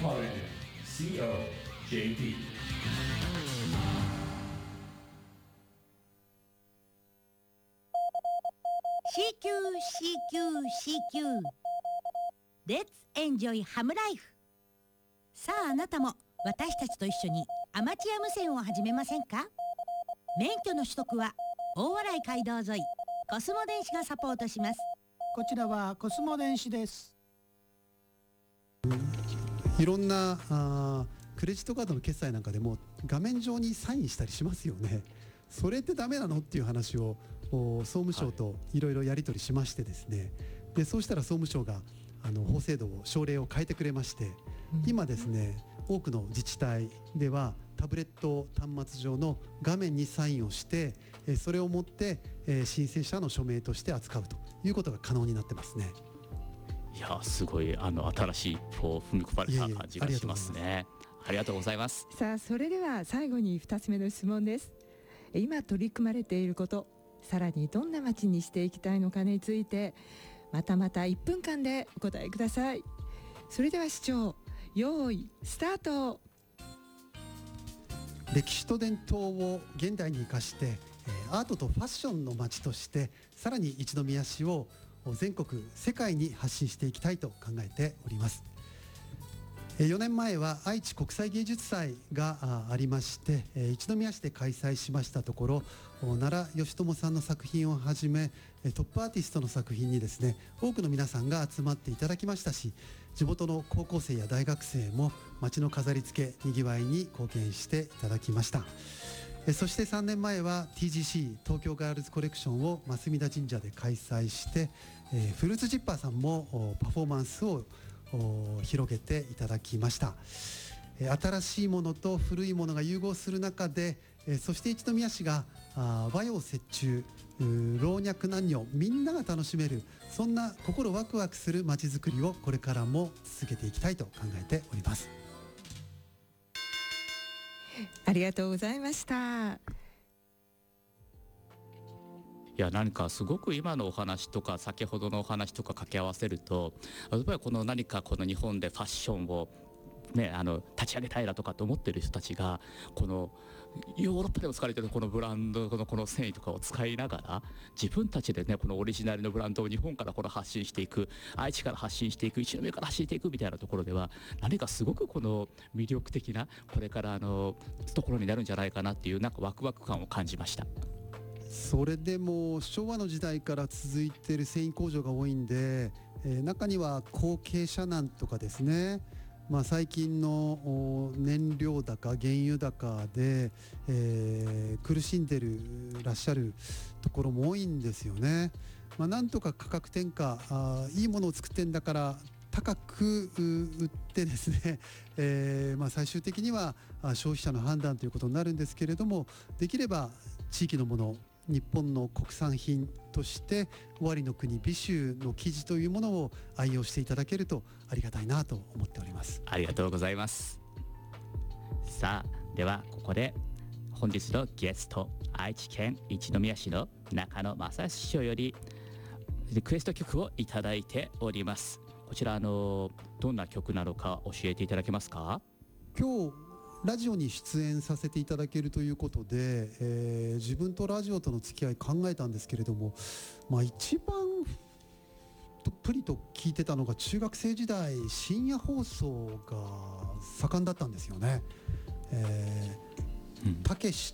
College COJP CQ Let's Enjoy Ham Life。 さあ、あなたも私たちと一緒にアマチュア無線を始めませんか？免許の取得は大洗街道沿いコスモ電子がサポートします。 こちらはコスモ電子です。 いろんなクレジットカードの決済なんかでも画面上にサインしたりしますよね。それってダメなのっていう話を総務省といろいろやり取りしましてですね、でそうしたら総務省が法制度を省令を変えてくれまして、今ですね多くの自治体ではタブレット端末上の画面にサインをしてそれを持って申請者の署名として扱うということが可能になってますね。 いやすごい新しい一歩を踏み込まれた感じがしますね。ありがとうございます。 さあ、それでは最後に2つ目の質問です。今取り組まれていること、さらにどんな街にしていきたいのかについてまた1分間でお答えください。それでは市長、用意スタート。 歴史と伝統を現代に生かしてアートとファッションの街としてさらに一宮市を全国世界に発信していきたいと考えております。4年前は愛知国際芸術祭がありまして一宮市で開催しましたところ、奈良義朝さんの作品をはじめトップアーティストの作品にですね多くの皆さんが集まっていただきましたし、地元の高校生や大学生も街の飾り付けにぎわいに貢献していただきました。そして3年前は TGC 東京ガールズコレクションを増田神社で開催してフルーツジッパーさんもパフォーマンスを広げていただきました。新しいものと古いものが融合する中でそして一宮市が和洋折衷老若男女みんなが楽しめる、そんな心ワクワクする街づくりをこれからも続けていきたいと考えております。 ありがとうございました。 いや何かすごく今のお話とか先ほどのお話とか掛け合わせると、例えばこの何かこの日本でファッションをね立ち上げたいだとかと思ってる人たちがこのヨーロッパでも使われているこのブランドのこの繊維とかを使いながら自分たちでねこのオリジナルのブランドを日本からこの発信していく、愛知から発信していく、一宮から発信していくみたいなところでは何かすごくこの魅力的なこれからところになるんじゃないかなっていうなんかワクワク感を感じました。 それでも昭和の時代から続いている繊維工場が多いんで、中には後継者難とかですね、最近の燃料高原油高で、苦しんでらっしゃるところも多いんですよね。なんとか価格転嫁いいものを作ってんだから高く売ってですね、最終的には消費者の判断ということになるんですけれども、できれば地域のもの、日本の国産品として尾張の国美州の生地というものを愛用していただけるとありがたいなと思っております。 ありがとうございます。さあではここで本日のゲスト、愛知県一宮市の中野正義市長よりリクエスト曲をいただいております。こちらどんな曲なのか教えていただけますか？ 今日ラジオに出演させていただけるということで、自分とラジオとの付き合い考えたんですけれども、一番どっぷりと聞いてたのが中学生時代深夜放送が盛んだったんですよね。たけし